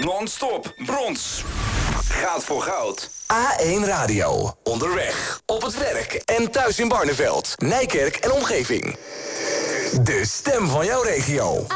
Non-stop. Brons. Gaat voor goud. A1 Radio. Onderweg. Op het werk. En thuis in Barneveld. Nijkerk en omgeving. De stem van jouw regio.